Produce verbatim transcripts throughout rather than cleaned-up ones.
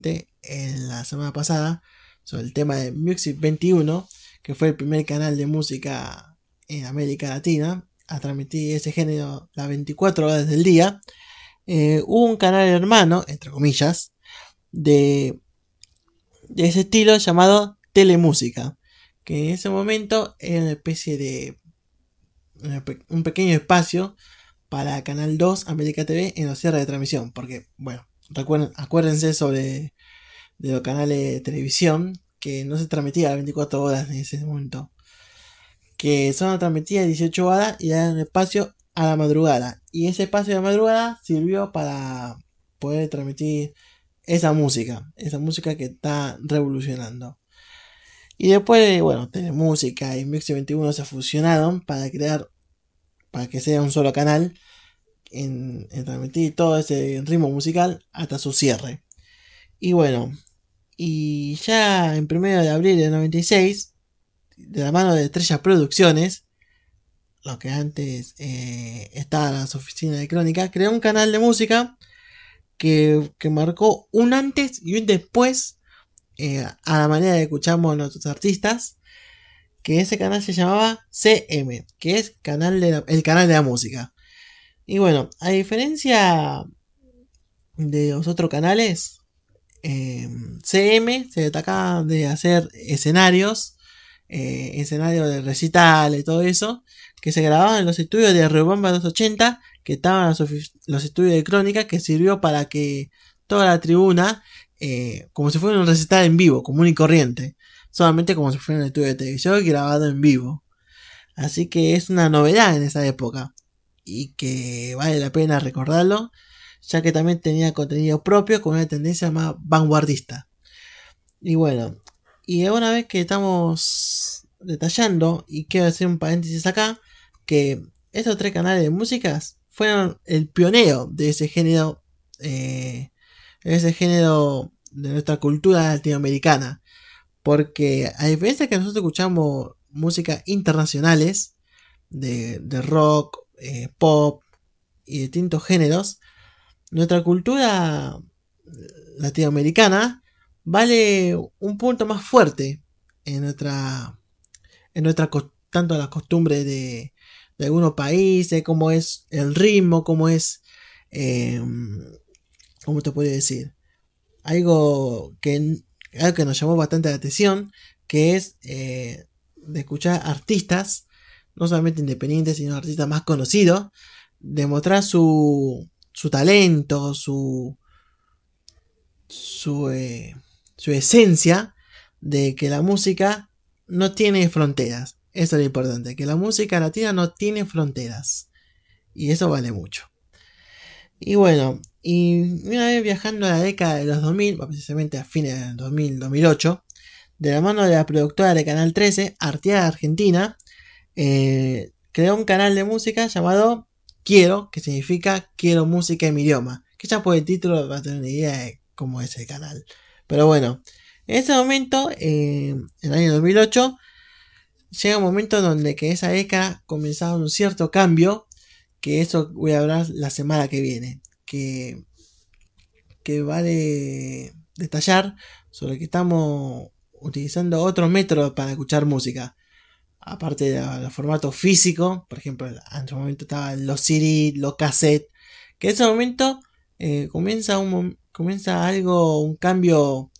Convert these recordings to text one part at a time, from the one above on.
en la semana pasada sobre el tema de Music veintiuno, que fue el primer canal de música en América Latina a transmitir ese género las veinticuatro horas del día. Eh, hubo un canal hermano, entre comillas, de, de ese estilo llamado Telemúsica, que en ese momento era una especie de una, un pequeño espacio para Canal dos América T V en los cierres de transmisión, porque bueno, recuerden, acuérdense sobre de los canales de televisión que no se transmitía a las veinticuatro horas en ese momento, que solo transmitía dieciocho horas y daban espacio a la madrugada, y ese espacio de madrugada sirvió para poder transmitir esa música, esa música que está revolucionando. Y después, bueno, Telemúsica y Music veintiuno se fusionaron para crear, para que sea un solo canal en, en transmitir todo ese ritmo musical hasta su cierre. Y bueno, y ya en primero de abril de noventa y seis, de la mano de Estrella Producciones, lo que antes eh, estaba en las oficinas de Crónica, creó un canal de música que, que marcó un antes y un después eh, a la manera de escuchamos a nuestros artistas, que ese canal se llamaba C M, que es canal de la, el canal de la música. Y bueno, a diferencia de los otros canales, eh, C M se destacaba de hacer escenarios, eh, escenarios de recital y todo eso, que se grababan en los estudios de Riobamba doscientos ochenta, que estaban los, los estudios de Crónica, que sirvió para que toda la tribuna, eh, como si fuera un recital en vivo, común y corriente, solamente como si fuera un estudio de televisión grabado en vivo. Así que es una novedad en esa época y que vale la pena recordarlo, ya que también tenía contenido propio con una tendencia más vanguardista. Y bueno, y una vez que estamos detallando, y quiero hacer un paréntesis acá, que estos tres canales de músicas fueron el pionero de ese género, eh, ese género de nuestra cultura latinoamericana, porque a diferencia que nosotros escuchamos música internacionales de, de rock, eh, pop y de distintos géneros, nuestra cultura latinoamericana vale un punto más fuerte en nuestra, en nuestra tanto las costumbres de, de algunos países, como es el ritmo, como es, eh, ¿cómo te puedo decir? Algo que, algo que nos llamó bastante la atención, que es eh, de escuchar artistas, no solamente independientes, sino artistas más conocidos, demostrar su, su talento, su, su, eh, su esencia, de que la música no tiene fronteras. Eso es lo importante, que la música latina no tiene fronteras, y eso vale mucho. Y bueno, y una vez viajando a la década de los dos mil, precisamente a fines del dos mil, dos mil ocho, de la mano de la productora de Canal trece, Arteaga Argentina, eh, creó un canal de música llamado Quiero, que significa Quiero música en mi idioma, que ya por el título va a tener una idea de cómo es el canal. Pero bueno, en ese momento, eh, en el año dos mil ocho, llega un momento donde que esa década comenzaba un cierto cambio, que eso voy a hablar la semana que viene, que, que vale detallar sobre que estamos utilizando otros métodos para escuchar música, aparte de los formatos físicos. Por ejemplo, en ese momento estaban los C D, los cassettes, que en ese momento eh, comienza, un, comienza algo, un cambio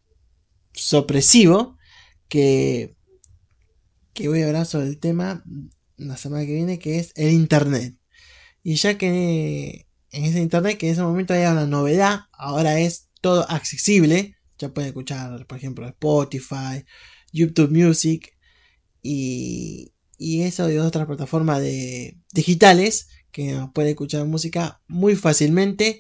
sorpresivo, que, que voy a hablar sobre el tema la semana que viene, que es el internet. Y ya que en ese internet, que en ese momento había una novedad, ahora es todo accesible. Ya pueden escuchar, por ejemplo, Spotify, YouTube Music y, y eso de otras plataformas de, digitales, que pueden escuchar música muy fácilmente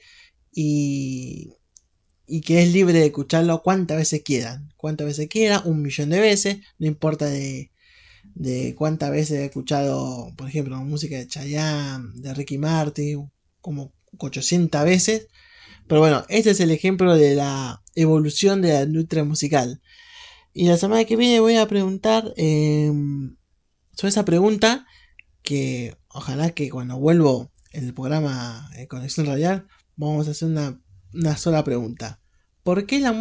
y, y que es libre de escucharlo cuantas veces quieran. Cuantas veces quieran, un millón de veces, no importa de... de cuántas veces he escuchado, por ejemplo, música de Chayanne, de Ricky Martin, como ochocientas veces. Pero bueno, este es el ejemplo de la evolución de la industria musical. Y la semana que viene voy a preguntar eh, sobre esa pregunta, que ojalá que cuando vuelvo en el programa eh, Conexión Radial vamos a hacer una, una sola pregunta. ¿Por qué la